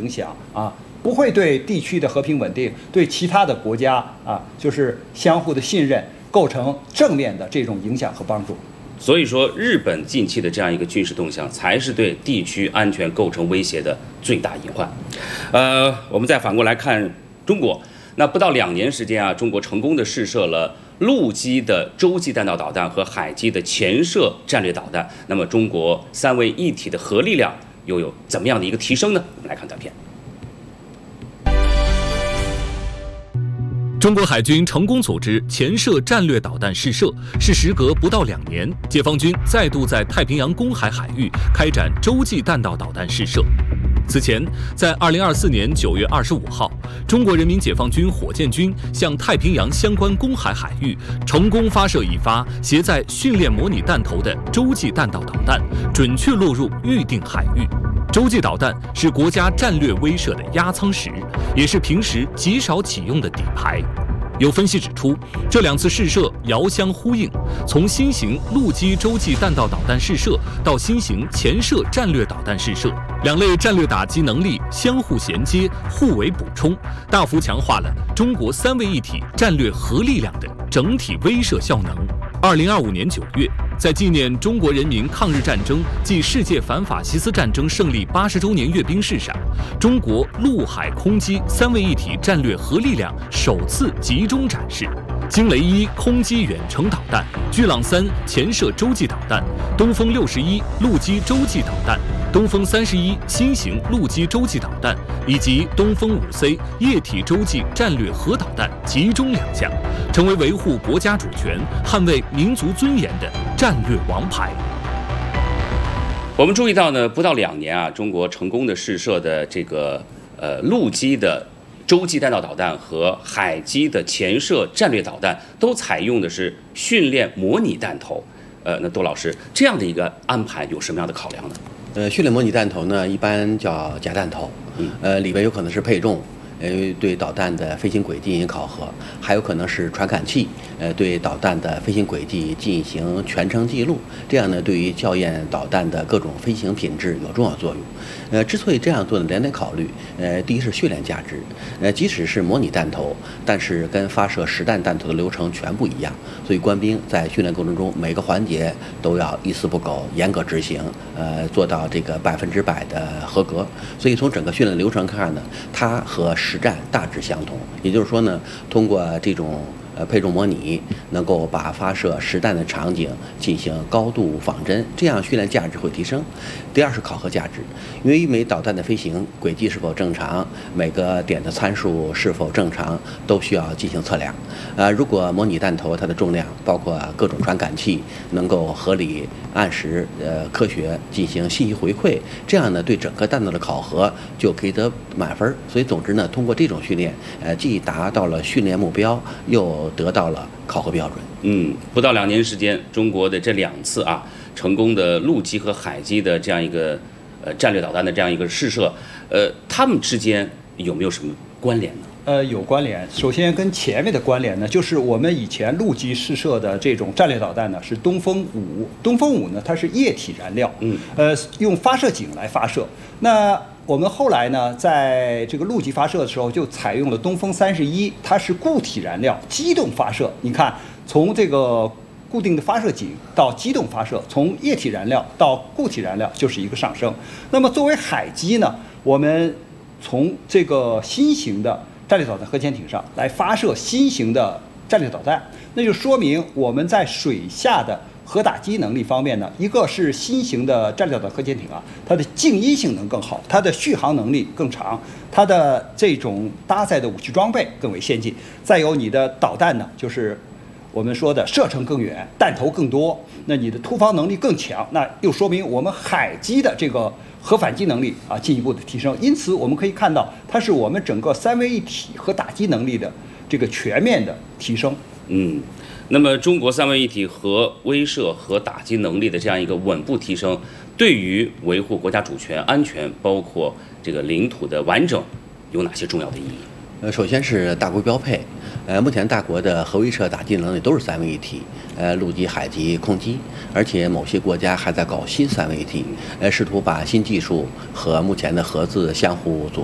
影响啊，不会对地区的和平稳定、对其他的国家啊，就是相互的信任构成正面的这种影响和帮助。 所以说，日本近期的这样一个军事动向，才是对地区安全构成威胁的最大隐患。我们再反过来看中国，那不到2年时间啊，中国成功的试射了陆基的洲际弹道导弹和海基的潜射战略导弹。那么，中国3位一体的核力量又有怎么样的一个提升呢？我们来看短片。 中国海军成功组织潜射战略导弹试射，是时隔不到2年，解放军再度在太平洋公海海域开展洲际弹道导弹试射。此前，在2024年9月25号，中国人民解放军火箭军向太平洋相关公海海域成功发射一发携载训练模拟弹头的洲际弹道导弹，准确落入预定海域。洲际导弹是国家战略威慑的压舱石，也是平时极少启用的底牌。有分析指出，这2次试射遥相呼应，从新型陆基洲际弹道导弹试射到新型潜射战略导弹试射，2类战略打击能力相互衔接、互为补充，大幅强化了中国3位一体战略核力量的整体威慑效能。2025年9月，在纪念中国人民抗日战争暨世界反法西斯战争胜利80周年阅兵式上，中国陆海空基3位一体战略核力量首次集中展示。惊雷1空基远程导弹、巨浪3潜射洲际导弹、东风61陆基洲际导弹、东风31新型陆基洲际导弹以及东风5C液体洲际战略核导弹集中亮相，成为维护国家主权、捍卫民族尊严的战略王牌。 我们注意到呢，不到2年啊，中国成功的试射的这个陆基的洲际弹道导弹和海基的潜射战略导弹都采用的是训练模拟弹头。那窦老师，这样的一个安排有什么样的考量呢？ 训练模拟弹头呢，一般叫假弹头，里边有可能是配重，对导弹的飞行轨迹进行考核，还有可能是传感器，对导弹的飞行轨迹进行全程记录，这样呢，对于校验导弹的各种飞行品质有重要作用。之所以这样做呢，2点考虑，第一是训练价值，即使是模拟弹头，但是跟发射实弹弹头的流程全部一样，所以官兵在训练过程中每个环节都要一丝不苟，严格执行，做到这个100%的合格。所以从整个训练流程看呢，它和实战大致相同。也就是说呢，通过这种配重模拟，能够把发射实弹的场景进行高度仿真，这样训练价值会提升。第二是考核价值，因为一枚导弹的飞行轨迹是否正常，每个点的参数是否正常，都需要进行测量。如果模拟弹头它的重量包括各种传感器能够合理、按时、科学进行信息回馈，这样呢对整个弹道的考核就可以得满分。所以总之呢，通过这种训练，既达到了训练目标，又得到了考核标准。 不到2年时间，中国的这2次啊成功的陆基和海基的这样一个战略导弹的这样一个试射，它们之间有没有什么关联呢？ 有关联。首先跟前面的关联呢，就是我们以前陆基试射的这种战略导弹呢是东风5，东风5呢它是液体燃料，用发射井来发射。那我们后来呢，在这个陆基发射的时候，就采用了东风31，它是固体燃料，机动发射。你看，从这个固定的发射井到机动发射，从液体燃料到固体燃料就是一个上升。那么作为海基呢，我们从这个新型的战略导弹核潜艇上来发射新型的战略导弹，那就说明我们在水下的核打击能力方面呢，一个是新型的战略导弹核潜艇啊，它的静音性能更好，它的续航能力更长，它的这种搭载的武器装备更为先进。再有你的导弹呢，就是我们说的射程更远，弹头更多，那你的突防能力更强，那又说明我们海基的这个核反击能力啊进一步的提升。因此我们可以看到，它是我们整个3位一体核打击能力的这个全面的提升。 那么中国3位一体核威慑和打击能力的这样一个稳步提升，对于维护国家主权、安全，包括这个领土的完整，有哪些重要的意义？ 首先是大国标配，目前大国的核威慑打击能力都是3位一体，陆基、海基、空基，而且某些国家还在搞新3位一体，试图把新技术和目前的核子相互组